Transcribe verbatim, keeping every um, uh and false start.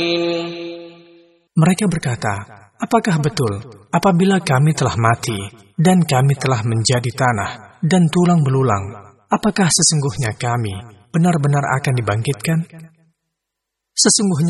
Mereka berkata, apakah betul apabila kami telah mati dan kami telah menjadi tanah dan tulang belulang, apakah sesungguhnya kami benar-benar akan dibangkitkan? Sesungguhnya